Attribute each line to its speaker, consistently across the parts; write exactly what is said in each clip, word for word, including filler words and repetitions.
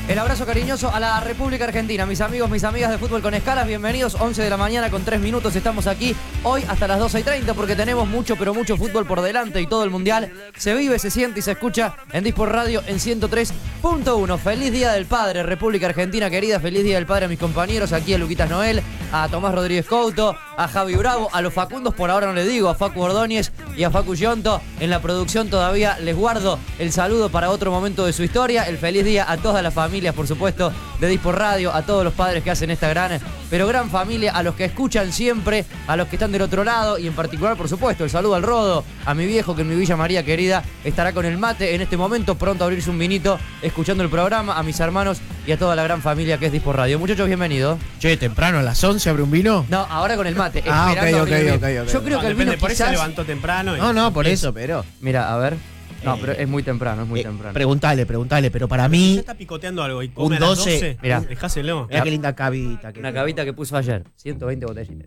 Speaker 1: El abrazo cariñoso a la República Argentina, mis amigos, mis amigas de Fútbol con Escalas, bienvenidos, once de la mañana con tres minutos, estamos aquí hoy hasta las doce y treinta porque tenemos mucho, pero mucho fútbol por delante y todo el mundial se vive, se siente y se escucha en Disport Radio en ciento tres punto uno. Feliz Día del Padre, República Argentina querida, feliz Día del Padre a mis compañeros, aquí a Luquitas Noel, a Tomás Rodríguez Couto, a Javi Bravo, a los Facundos por ahora no le digo, a Facu Ordóñez y a Facu Yonto. En la producción todavía les guardo el saludo para otro momento de su historia, el feliz día a todas las familias, por supuesto, de Disport Radio, a todos los padres que hacen esta gran, pero gran familia, a los que escuchan siempre, a los que están del otro lado y en particular, por supuesto, el saludo al Rodo, a mi viejo que en mi Villa María querida estará con el mate en este momento, pronto a abrirse un vinito, escuchando el programa, a mis hermanos y a toda la gran familia que es Disport Radio. Muchachos, bienvenidos.
Speaker 2: Che, temprano a las once abre un vino.
Speaker 1: No, ahora con el mate.
Speaker 2: Ah,
Speaker 1: esperando
Speaker 2: ok, ok,
Speaker 1: abrir.
Speaker 2: ok, ok.
Speaker 1: Yo creo
Speaker 3: No,
Speaker 1: que el
Speaker 3: depende,
Speaker 1: vino
Speaker 3: por eso
Speaker 1: quizás...
Speaker 3: se levantó temprano. Y
Speaker 2: No, no, por
Speaker 3: y-
Speaker 2: eso, pero...
Speaker 1: Mira, a ver. No,
Speaker 2: Eh,
Speaker 1: pero es muy temprano, es muy
Speaker 2: eh,
Speaker 1: temprano.
Speaker 2: Preguntale, preguntale, pero para
Speaker 3: Si
Speaker 2: mí...
Speaker 3: ya está picoteando algo y come
Speaker 2: Un
Speaker 3: a las
Speaker 2: doce,
Speaker 3: doce,
Speaker 1: mirá.
Speaker 3: dejáselo.
Speaker 2: Mirá qué linda cabita. Que
Speaker 1: Una cabita que puso ayer, ciento veinte botellitas.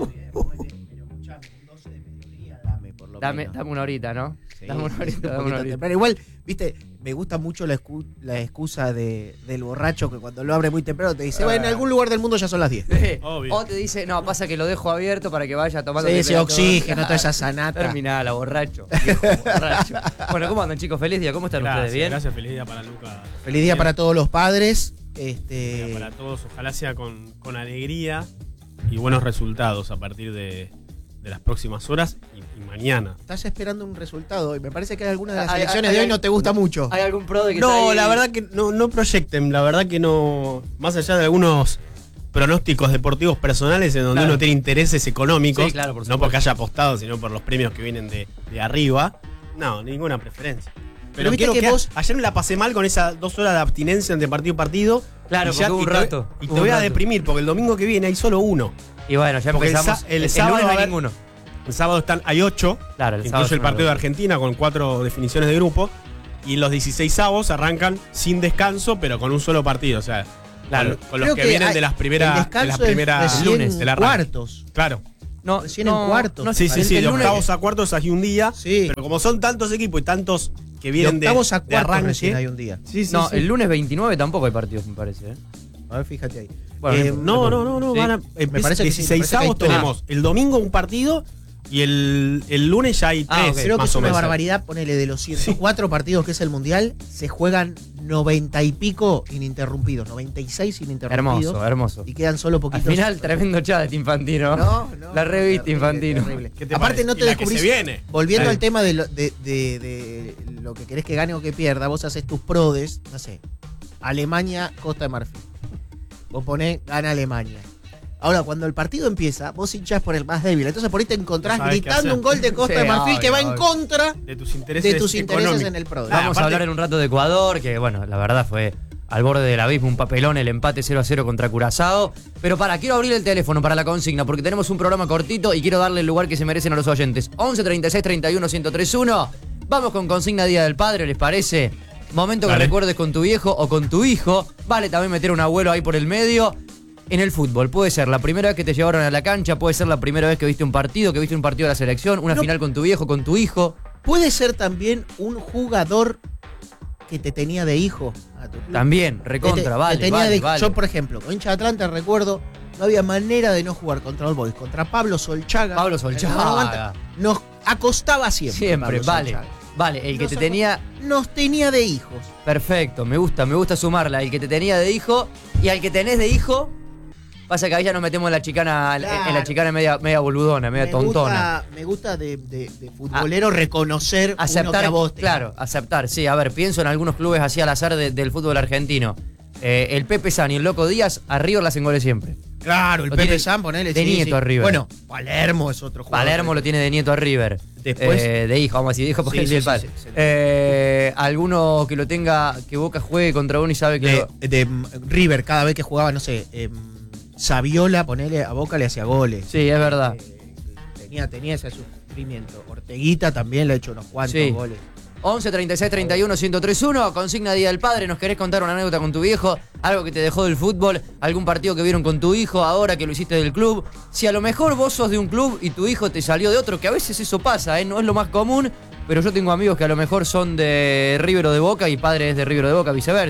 Speaker 2: Dame, por lo
Speaker 1: Dame,
Speaker 2: menos.
Speaker 1: dame una horita, ¿no?
Speaker 2: Sí,
Speaker 1: dame una
Speaker 2: sí,
Speaker 1: horita,
Speaker 2: un
Speaker 1: dame una
Speaker 2: poquito
Speaker 1: horita.
Speaker 2: temprano. Igual, viste, me gusta mucho la, excu- la excusa de, del borracho que cuando lo abre muy temprano te dice, bueno, en algún lugar del mundo ya son las diez.
Speaker 1: Sí.
Speaker 3: Obvio.
Speaker 1: O te dice, no, pasa que lo dejo abierto para que vaya tomando
Speaker 2: Sí, ese
Speaker 1: temperatura.
Speaker 2: oxígeno, toda esa sanata.
Speaker 1: Terminala, borracho. Viejo borracho. Bueno, ¿cómo andan, chicos? Feliz día, ¿cómo están
Speaker 3: Gracias,
Speaker 1: ustedes? ¿Bien?
Speaker 3: gracias, feliz día para Luca.
Speaker 2: Feliz día
Speaker 3: Bien.
Speaker 2: para todos los padres.
Speaker 3: Feliz
Speaker 2: Este,
Speaker 3: día para todos, ojalá sea con, con alegría y buenos resultados a partir de, de las próximas horas y, y mañana.
Speaker 2: Estás esperando un resultado y me parece que hay algunas de las
Speaker 1: Hay-
Speaker 2: elecciones
Speaker 1: hay-
Speaker 2: de hoy
Speaker 1: hay-
Speaker 2: no te gusta mucho.
Speaker 1: ¿Hay algún pro de que está
Speaker 3: No,
Speaker 1: ahí?
Speaker 3: la verdad que no, no proyecten, la verdad que no, más allá de algunos pronósticos deportivos personales en donde
Speaker 1: Claro.
Speaker 3: uno tiene intereses económicos,
Speaker 1: Sí, claro, por
Speaker 3: no
Speaker 1: supuesto.
Speaker 3: porque haya apostado, sino por los premios que vienen de, de arriba, no, ninguna preferencia. Pero,
Speaker 2: viste
Speaker 3: quiero
Speaker 2: que
Speaker 3: que
Speaker 2: vos-
Speaker 3: ayer me la pasé mal con esas dos horas de abstinencia entre partido y partido.
Speaker 1: Claro,
Speaker 3: y ya-
Speaker 1: porque hubo
Speaker 3: y
Speaker 1: un
Speaker 3: te-
Speaker 1: rato,
Speaker 3: Y te
Speaker 1: hubo
Speaker 3: voy
Speaker 1: un
Speaker 3: a
Speaker 1: rato.
Speaker 3: deprimir porque el domingo que viene hay solo uno.
Speaker 1: Y bueno, ya
Speaker 3: Porque el
Speaker 1: empezamos.
Speaker 3: sa- el
Speaker 1: el
Speaker 3: sábado
Speaker 1: lunes no
Speaker 3: va
Speaker 1: hay
Speaker 3: a haber-
Speaker 1: ninguno.
Speaker 3: El sábado están, hay ocho,
Speaker 1: Claro, el
Speaker 3: que
Speaker 1: sábado
Speaker 3: incluye el
Speaker 1: es una
Speaker 3: partido de
Speaker 1: locura.
Speaker 3: Argentina con cuatro definiciones de grupo. Y los dieciseisavos arrancan sin descanso, pero con un solo partido. O sea,
Speaker 1: Claro.
Speaker 3: con, con los
Speaker 2: Creo
Speaker 3: que,
Speaker 2: que
Speaker 3: vienen
Speaker 2: hay-
Speaker 3: de las
Speaker 2: el
Speaker 3: primeras, de
Speaker 2: descanso
Speaker 3: las
Speaker 2: es
Speaker 3: primeras
Speaker 2: recién
Speaker 3: lunes de la arranque.
Speaker 2: cuartos.
Speaker 3: Claro.
Speaker 1: No,
Speaker 2: Recién en cuartos.
Speaker 1: no,
Speaker 3: Sí, sí,
Speaker 1: el-
Speaker 3: sí,
Speaker 1: el
Speaker 3: de
Speaker 1: lunes-
Speaker 3: octavos a cuartos hay un día.
Speaker 2: Sí.
Speaker 3: Pero como son tantos equipos y tantos que
Speaker 2: De
Speaker 3: vienen de,
Speaker 2: octavos a
Speaker 3: de
Speaker 2: cuartos
Speaker 3: arranque.
Speaker 2: recién hay un día.
Speaker 3: Sí, sí,
Speaker 1: No,
Speaker 3: sí.
Speaker 1: el lunes veintinueve tampoco hay partidos, me parece. ¿eh?
Speaker 2: A ver, fíjate ahí.
Speaker 1: Bueno,
Speaker 2: Eh,
Speaker 3: No, no, no, no.
Speaker 1: Sí.
Speaker 3: Van a,
Speaker 2: Me parece que sí, me parece que hay
Speaker 3: dieciseisavos
Speaker 2: todo.
Speaker 3: tenemos el domingo un partido y el, el lunes ya hay
Speaker 1: Ah,
Speaker 3: tres.
Speaker 1: ok.
Speaker 2: Creo que
Speaker 3: más
Speaker 2: es
Speaker 3: o
Speaker 2: una
Speaker 3: menos.
Speaker 2: barbaridad, ponele de los ciento cuatro partidos que es el Mundial, se juegan noventa y pico ininterrumpidos, noventa y seis ininterrumpidos.
Speaker 1: Hermoso, hermoso.
Speaker 2: Y quedan solo
Speaker 1: Al
Speaker 2: poquitos.
Speaker 1: final, tremendo chat Infantino.
Speaker 2: No, no.
Speaker 1: La revista
Speaker 2: terrible,
Speaker 1: Infantino.
Speaker 2: terrible.
Speaker 3: ¿Qué te
Speaker 2: Aparte
Speaker 3: parece?
Speaker 2: no
Speaker 3: Y
Speaker 2: te
Speaker 3: la que
Speaker 2: descubrís.
Speaker 3: se viene.
Speaker 2: Volviendo
Speaker 1: Sí.
Speaker 2: al tema de lo, de, de- de lo que querés que gane o que pierda, vos haces tus prodes, no sé, Alemania, Costa de Marfil. Vos ponés, gana Alemania. Ahora, cuando el partido empieza, vos hinchás por el más débil. Entonces por ahí te encontrás
Speaker 3: No sabés qué
Speaker 2: gritando
Speaker 3: hacer.
Speaker 2: un gol de Costa
Speaker 1: Sí,
Speaker 2: de Marfil
Speaker 1: obvio,
Speaker 2: que va en
Speaker 1: obvio.
Speaker 2: contra
Speaker 3: De tus intereses,
Speaker 2: de tus intereses
Speaker 3: económicos.
Speaker 2: en el prode.
Speaker 3: Ah,
Speaker 1: Vamos a
Speaker 3: aparte-
Speaker 1: hablar en un rato de Ecuador, que bueno, la verdad fue al borde del abismo, un papelón, el empate cero a cero contra Curazao. Pero para, quiero abrir el teléfono para la consigna, porque tenemos un programa cortito y quiero darle el lugar que se merecen a los oyentes. once treinta y seis treinta y uno ciento treinta y uno. Vamos con consigna Día del Padre, ¿les parece? Momento que
Speaker 3: Dale.
Speaker 1: recuerdes con tu viejo o con tu hijo. Vale también meter un abuelo ahí por el medio. En el fútbol, puede ser la primera vez que te llevaron a la cancha, puede ser la primera vez que viste un partido, que viste un partido de la selección, una
Speaker 2: No.
Speaker 1: final con tu viejo, con tu hijo.
Speaker 2: Puede ser también un jugador que te tenía de hijo a tu club.
Speaker 1: También,
Speaker 2: Que te-
Speaker 1: recontra,
Speaker 2: que
Speaker 1: vale,
Speaker 2: tenía
Speaker 1: vale,
Speaker 2: de-
Speaker 1: vale.
Speaker 2: Yo, por ejemplo, con hincha de Atlanta recuerdo, no había manera de no jugar contra el Boys, contra Pablo Solchaga.
Speaker 1: Pablo
Speaker 2: En el
Speaker 1: Solchaga.
Speaker 2: noventa, Nos acostaba siempre.
Speaker 1: Siempre,
Speaker 2: Pablo
Speaker 1: vale.
Speaker 2: Solchaga.
Speaker 1: Vale, el que
Speaker 2: Nos
Speaker 1: te
Speaker 2: aco-
Speaker 1: tenía.
Speaker 2: Nos tenía de hijos.
Speaker 1: Perfecto, me gusta, me gusta sumarla. El que te tenía de hijo y al que tenés de hijo. Pasa que ahí ya nos metemos en la chicana, en- en la
Speaker 2: Claro.
Speaker 1: chicana media, media boludona, media
Speaker 2: me
Speaker 1: tontona.
Speaker 2: Gusta, me gusta de, de- de futbolero reconocer uno que
Speaker 1: Aceptar,
Speaker 2: a vos te-
Speaker 1: claro, aceptar. Sí, a ver, pienso en algunos clubes así al azar de- del fútbol argentino. Eh, el Pepe San y el Loco Díaz, a River le hacen goles siempre.
Speaker 2: Claro, el
Speaker 1: Lo
Speaker 2: Pepe
Speaker 1: tiene
Speaker 2: San, ponele.
Speaker 1: de
Speaker 2: sí,
Speaker 1: nieto
Speaker 2: sí.
Speaker 1: a River.
Speaker 2: Bueno, Palermo es otro jugador.
Speaker 1: Palermo lo tiene de nieto a River.
Speaker 2: Después-
Speaker 1: Eh, de hijo, vamos a decir, de hijo porque
Speaker 2: Sí,
Speaker 1: es
Speaker 2: sí,
Speaker 1: el
Speaker 2: sí,
Speaker 1: padre.
Speaker 2: sí, sí.
Speaker 1: Eh, alguno que lo tenga, que Boca juegue contra uno y sabe que.
Speaker 2: De,
Speaker 1: lo-
Speaker 2: de, mm, River, cada vez que jugaba, no sé, eh, Saviola, ponele a Boca le hacía goles.
Speaker 1: Sí, es verdad.
Speaker 2: Eh, tenía, tenía ese sufrimiento. Orteguita también le ha hecho unos cuantos
Speaker 1: Sí.
Speaker 2: goles.
Speaker 1: once treinta y seis treinta y uno ciento treinta y uno, consigna Día del Padre. ¿Nos querés contar una anécdota con tu viejo? Algo que te dejó del fútbol, algún partido que vieron con tu hijo ahora que lo hiciste del club. Si a lo mejor vos sos de un club y tu hijo te salió de otro, que a veces eso pasa, ¿eh? No es lo más común, pero yo tengo amigos que a lo mejor son de River o de Boca y padres de River o de Boca, viceversa.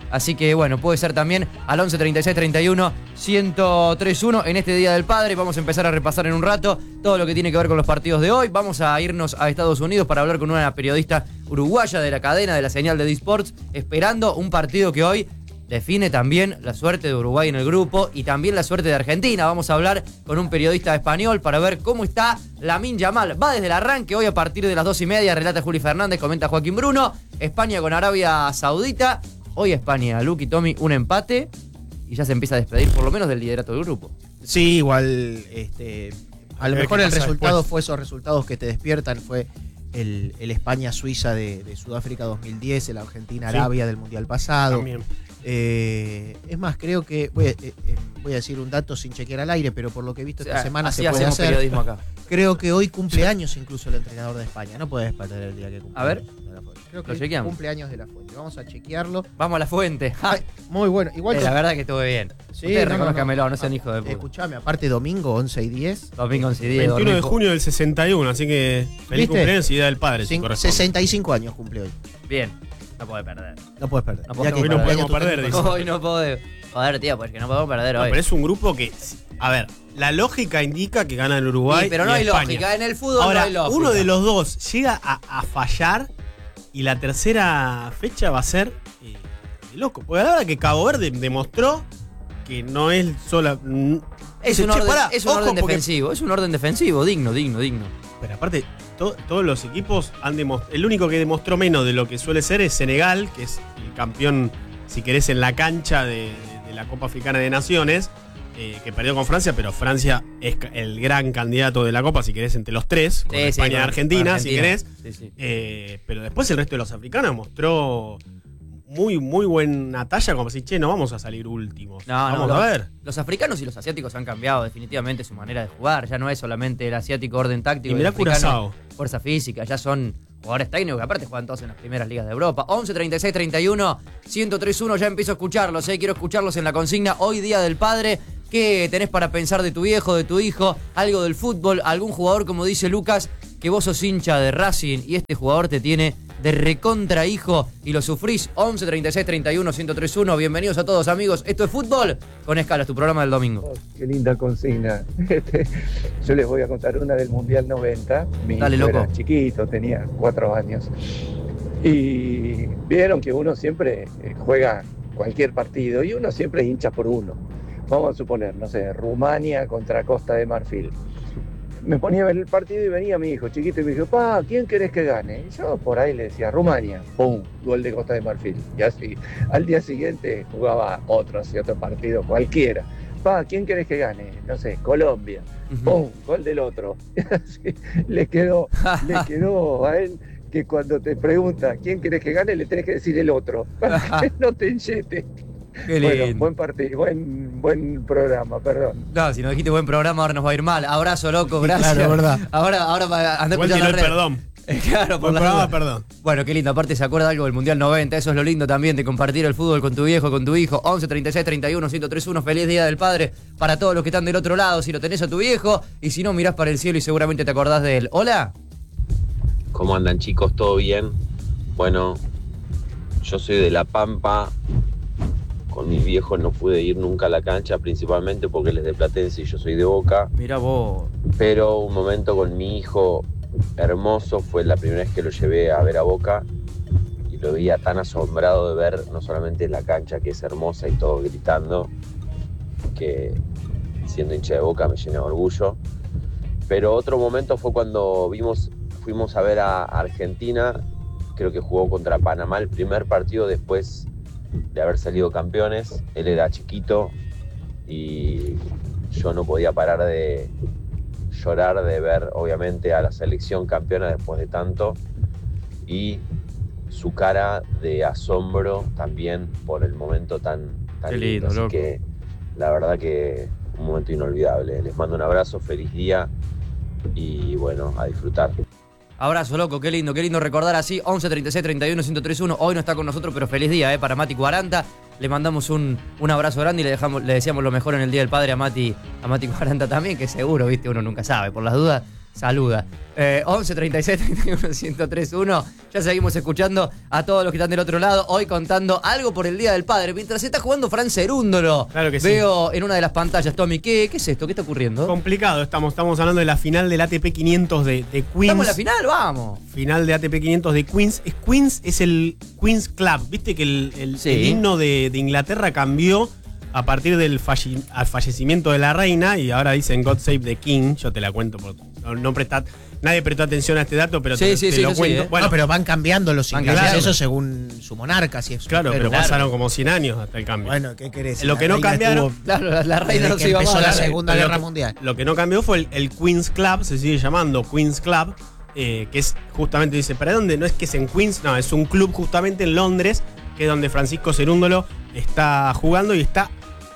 Speaker 1: Así que bueno, puede ser también al once treinta y seis treinta y uno ciento tres uno en este Día del Padre. Vamos a empezar a repasar en un rato todo lo que tiene que ver con los partidos de hoy. Vamos a irnos a Estados Unidos para hablar con una periodista uruguaya de la cadena de la señal de D-Sports, esperando un partido que hoy define también la suerte de Uruguay en el grupo y también la suerte de Argentina. Vamos a hablar con un periodista español para ver cómo está Lamine Yamal. Va desde el arranque hoy a partir de las dos y media. Relata Juli Fernández, comenta Joaquín Bruno. España con Arabia Saudita. Hoy España, Luqui, Tommy, un empate y ya se empieza a despedir por lo menos del liderato del grupo.
Speaker 2: Sí, igual este, a lo
Speaker 3: ver
Speaker 2: mejor
Speaker 3: qué
Speaker 2: el
Speaker 3: pasa
Speaker 2: resultado
Speaker 3: después.
Speaker 2: fue esos resultados que te despiertan, fue el, el España-Suiza de, de Sudáfrica dos mil diez, el Argentina-Arabia
Speaker 3: Sí.
Speaker 2: del Mundial pasado.
Speaker 3: También.
Speaker 2: Eh, es más, creo que voy a, eh, eh, voy a decir un dato sin chequear al aire, pero por lo que he visto
Speaker 1: O sea,
Speaker 2: esta semana
Speaker 1: así
Speaker 2: se puede
Speaker 1: hacemos
Speaker 2: hacer.
Speaker 1: periodismo acá.
Speaker 2: Creo que hoy cumpleaños incluso el entrenador de España. No puedes perder el día que cumple.
Speaker 1: A ver.
Speaker 2: de la Fuente. Creo que
Speaker 1: Lo
Speaker 2: hoy
Speaker 1: chequeamos.
Speaker 2: cumpleaños de la Fuente. Vamos a chequearlo.
Speaker 1: Vamos a la fuente. Ja.
Speaker 2: Ay, muy bueno. Igual
Speaker 1: Eh,
Speaker 2: que-
Speaker 1: la verdad que estuve bien.
Speaker 2: Sí,
Speaker 1: Ustedes
Speaker 2: no, no,
Speaker 1: reconózcamelo, no,
Speaker 2: no.
Speaker 1: sean hijos de puta.
Speaker 2: Escuchame, aparte domingo once y diez.
Speaker 1: Domingo once y diez.
Speaker 3: veintiuno de
Speaker 1: dormí-
Speaker 3: junio del sesenta y uno, así que feliz
Speaker 2: ¿Viste?
Speaker 3: cumpleaños y Día del Padre. si
Speaker 2: Cin-
Speaker 3: corresponde.
Speaker 2: sesenta y cinco años cumple hoy.
Speaker 1: Bien, no puede perder.
Speaker 2: No puedes perder.
Speaker 1: No
Speaker 2: Ya
Speaker 1: podemos
Speaker 2: que-
Speaker 1: perder.
Speaker 2: ya que
Speaker 3: Hoy no
Speaker 2: tu
Speaker 3: podemos
Speaker 2: técnico-
Speaker 3: perder, dice.
Speaker 1: Hoy no podemos. Joder, tío, pues que no podemos perder
Speaker 3: No,
Speaker 1: hoy.
Speaker 3: pero es un grupo que, a ver, la lógica indica que gana el Uruguay.
Speaker 1: Sí, pero no
Speaker 3: y
Speaker 1: hay
Speaker 3: España.
Speaker 1: lógica. En el fútbol
Speaker 3: Ahora,
Speaker 1: no hay lógica.
Speaker 3: uno de los dos llega a, a fallar y la tercera fecha va a ser eh, de loco. Porque a la hora que Cabo Verde demostró que no es sola. mm,
Speaker 1: Es
Speaker 3: dice,
Speaker 1: un
Speaker 3: "Che,
Speaker 1: orden,
Speaker 3: pará,
Speaker 1: es un
Speaker 3: ojo,
Speaker 1: orden
Speaker 3: porque-".
Speaker 1: defensivo. Es un orden defensivo. Digno, digno, digno.
Speaker 3: Pero aparte, to- todos los equipos han demostrado. El único que demostró menos de lo que suele ser es Senegal, que es el campeón, si querés, en la cancha de, de- de la Copa Africana de Naciones, eh, que perdió con Francia, pero Francia es ca- el gran candidato de la Copa, si querés, entre los tres, con
Speaker 1: Sí, sí,
Speaker 3: España y
Speaker 1: con-
Speaker 3: Argentina,
Speaker 1: con
Speaker 3: si querés.
Speaker 1: Sí, sí.
Speaker 3: Eh, pero después el resto de los africanos mostró muy, muy buena talla, como si, che, no vamos a salir últimos.
Speaker 1: No, no,
Speaker 3: vamos
Speaker 1: los,
Speaker 3: a ver.
Speaker 1: los africanos y los asiáticos han cambiado definitivamente su manera de jugar. Ya no es solamente el asiático orden táctico.
Speaker 3: Y mirá
Speaker 1: el africano
Speaker 3: Curazao.
Speaker 1: fuerza física. Ya son jugadores técnicos que aparte juegan todos en las primeras ligas de Europa. once treinta y seis treinta y uno ciento tres uno. Ya empiezo a escucharlos. Eh. Quiero escucharlos en la consigna. Hoy Día del Padre. ¿Qué tenés para pensar de tu viejo, de tu hijo? Algo del fútbol. Algún jugador, como dice Lucas, que vos sos hincha de Racing y este jugador te tiene de recontra hijo y lo sufrís. once treinta y seis treinta y uno ciento tres uno. Bienvenidos a todos, amigos. Esto es Fútbol con Escalas, tu programa del domingo.
Speaker 4: Oh, qué linda consigna. Este, yo les voy a contar una del Mundial noventa. Mi
Speaker 1: Dale,
Speaker 4: hijo
Speaker 1: loco.
Speaker 4: era chiquito, tenía cuatro años. Y vieron que uno siempre eh, juega cualquier partido y uno siempre hincha por uno. Vamos a suponer, no sé, Rumania contra Costa de Marfil. Me ponía a ver el partido y venía mi hijo chiquito y me dijo, pa, ¿quién querés que gane? Y yo por ahí le decía, Rumania, pum, gol de Costa de Marfil. Y así, al día siguiente jugaba otro, así, otro partido, cualquiera. Pa, ¿quién querés que gane? No sé, Colombia, pum, gol del otro. Y así, le quedó, le quedó a él que cuando te pregunta quién querés que gane, le tenés que decir el otro, para que no te enchete.
Speaker 1: Qué
Speaker 4: Bueno,
Speaker 1: lindo.
Speaker 4: buen partido, buen, buen programa, perdón.
Speaker 1: No, si nos dijiste buen programa, ahora nos va a ir mal. Abrazo, loco, gracias.
Speaker 2: Claro, verdad.
Speaker 1: Ahora, ahora va- andá
Speaker 3: Igual
Speaker 1: escuchando
Speaker 3: tiró el
Speaker 1: la red.
Speaker 3: perdón.
Speaker 1: Claro, por
Speaker 3: Buen
Speaker 1: la
Speaker 3: programa,
Speaker 1: duda.
Speaker 3: perdón.
Speaker 1: Bueno, qué lindo. Aparte se acuerda algo del Mundial noventa. Eso es lo lindo también de compartir el fútbol con tu viejo, con tu hijo. once treinta y seis treinta y uno ciento tres uno. Feliz Día del Padre para todos los que están del otro lado. Si lo tenés a tu viejo y si no, mirás para el cielo y seguramente te acordás de él. Hola.
Speaker 5: ¿Cómo andan, chicos? ¿Todo bien? Bueno, yo soy de La Pampa. Con mis viejos no pude ir nunca a la cancha, principalmente porque él es de Platense y yo soy de Boca.
Speaker 1: Mirá vos.
Speaker 5: Pero un momento con mi hijo hermoso fue la primera vez que lo llevé a ver a Boca y lo veía tan asombrado de ver no solamente la cancha, que es hermosa y todo gritando, que siendo hincha de Boca me llena de orgullo. Pero otro momento fue cuando vimos, fuimos a ver a Argentina, creo que jugó contra Panamá el primer partido después de haber salido campeones. Él era chiquito y yo no podía parar de llorar de ver obviamente a la selección campeona después de tanto, y su cara de asombro también por el momento tan, tan
Speaker 1: Qué lindo,
Speaker 5: lindo. Así
Speaker 1: loco.
Speaker 5: que la verdad que un momento inolvidable. Les mando un abrazo, feliz día y bueno, a disfrutar.
Speaker 1: Abrazo, loco, qué lindo, qué lindo recordar así. once treinta y seis treinta y uno ciento tres uno. Hoy no está con nosotros, pero feliz día, eh, para Mati Cuaranta. Le mandamos un, un abrazo grande y le dejamos, le deseamos lo mejor en el Día del Padre a Mati, a Mati Cuaranta también, que seguro, viste, uno nunca sabe, por las dudas. saluda. Eh, once treinta y seis treinta y uno ciento tres uno. Ya seguimos escuchando a todos los que están del otro lado. Hoy contando algo por el Día del Padre. Mientras está jugando Fran Cerúndolo.
Speaker 3: Claro que sí.
Speaker 1: Veo en una de las pantallas, Tommy, ¿qué, qué es esto? ¿Qué está ocurriendo?
Speaker 3: Complicado, estamos, estamos hablando de la final del A T P quinientos de, de Queens.
Speaker 1: Estamos en la final, vamos.
Speaker 3: Final de A T P quinientos de Queens. Es Queens es el Queens Club. Viste que el, el,
Speaker 1: Sí.
Speaker 3: el himno de, de Inglaterra cambió a partir del falle- al fallecimiento de la reina y ahora dicen God Save the King. Yo te la cuento porque no, no prestad- nadie prestó atención a este dato, pero
Speaker 1: Sí,
Speaker 3: te,
Speaker 1: sí,
Speaker 3: te
Speaker 1: sí,
Speaker 3: lo
Speaker 1: yo sí,
Speaker 3: cuento.
Speaker 1: eh.
Speaker 3: Bueno,
Speaker 2: no, pero van cambiando los
Speaker 1: Van
Speaker 2: ingleses,
Speaker 1: cambiando.
Speaker 2: eso según su monarca, si es
Speaker 3: claro, pero
Speaker 2: claro.
Speaker 3: pasaron como cien años hasta el cambio.
Speaker 2: Bueno, ¿qué querés?
Speaker 3: Lo
Speaker 2: La
Speaker 3: que no
Speaker 2: reina
Speaker 3: cambiaron-
Speaker 2: estuvo
Speaker 1: Claro, la, la reina
Speaker 2: desde
Speaker 1: no
Speaker 2: que
Speaker 1: se iba
Speaker 2: empezó
Speaker 1: más.
Speaker 2: la
Speaker 1: Dale.
Speaker 2: Segunda
Speaker 3: Pero
Speaker 2: Guerra
Speaker 3: lo que-
Speaker 2: Mundial.
Speaker 3: Lo que no cambió fue el, el Queens Club, se sigue llamando Queens Club, eh, que es justamente, dice, ¿para dónde? No es que es en Queens, no, es un club justamente en Londres, que es donde Francisco Cerúndolo está jugando y está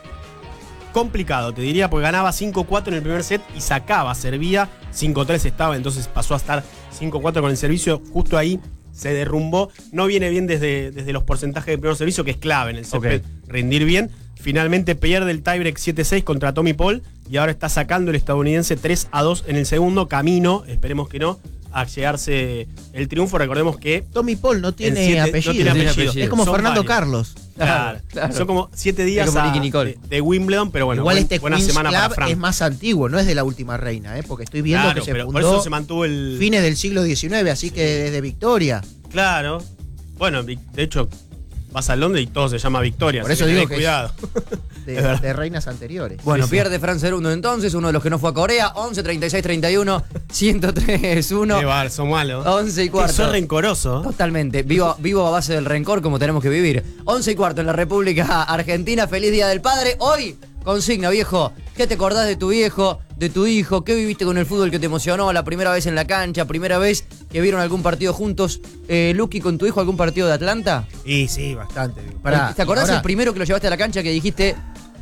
Speaker 3: complicado, te diría, porque ganaba cinco cuatro en el primer set y sacaba, servía, cinco tres estaba, entonces pasó a estar cinco cuatro con el servicio, justo ahí se derrumbó. No viene bien desde, desde los porcentajes de primer servicio, que es clave en el set,
Speaker 1: Ok.
Speaker 3: rendir bien. Finalmente pierde el tiebreak siete seis contra Tommy Paul y ahora está sacando el estadounidense tres a dos en el segundo, camino, esperemos que no, a llegarse el triunfo. Recordemos que
Speaker 2: Tommy Paul no tiene
Speaker 3: en siete-
Speaker 2: apellido.
Speaker 3: no tiene
Speaker 1: tiene
Speaker 3: apellido.
Speaker 1: apellido.
Speaker 2: Es como
Speaker 3: Son
Speaker 2: Fernando
Speaker 3: varios.
Speaker 2: Carlos.
Speaker 3: Claro,
Speaker 1: Claro.
Speaker 3: son como siete días
Speaker 1: Es como
Speaker 3: a-
Speaker 1: Nicky Nicole.
Speaker 3: de, de Wimbledon, pero bueno,
Speaker 2: Igual
Speaker 3: buen-
Speaker 2: este
Speaker 3: buena
Speaker 2: Queens
Speaker 3: semana para
Speaker 2: Club
Speaker 3: Frank.
Speaker 2: es más antiguo, no es de la última reina, ¿eh? Porque estoy viendo
Speaker 3: Claro,
Speaker 2: que se
Speaker 3: pero por
Speaker 2: fundó
Speaker 3: eso se mantuvo el.
Speaker 2: fines del siglo diecinueve, así que desde Victoria.
Speaker 3: Claro. Bueno, vi- de hecho, vas a Londres y todo se llama Victoria.
Speaker 2: Por
Speaker 3: así
Speaker 2: eso
Speaker 3: que
Speaker 2: digo
Speaker 3: tenés
Speaker 2: que es-
Speaker 3: cuidado.
Speaker 2: De,
Speaker 3: Es verdad.
Speaker 2: de reinas anteriores.
Speaker 1: Bueno,
Speaker 3: Sí, sí.
Speaker 1: pierde Fran Cerundo entonces, uno de los que no fue a Corea. once treinta y seis treinta y uno ciento tres uno.
Speaker 3: Qué bar, son malos.
Speaker 1: once y cuarto.
Speaker 3: Sos rencoroso.
Speaker 1: Totalmente. Vivo, vivo a base del rencor como tenemos que vivir. once y cuarto en la República Argentina. Feliz Día del Padre. Hoy, consigna, viejo. ¿Qué te acordás de tu viejo, de tu hijo? ¿Qué viviste con el fútbol que te emocionó? ¿La primera vez en la cancha? ¿Primera vez que vieron algún partido juntos? Eh, Luqui, ¿con tu hijo algún partido de Atlanta?
Speaker 2: Y sí, bastante. Pará,
Speaker 1: ¿Te acordás
Speaker 2: y ahora-
Speaker 1: el primero que lo llevaste a la cancha que dijiste,